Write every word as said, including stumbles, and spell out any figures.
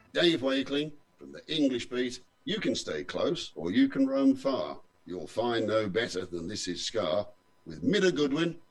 Dave Wakeling from the English Beat. You can stay close or you can roam far. You'll find no better than This Is Ska with Midda Goodwin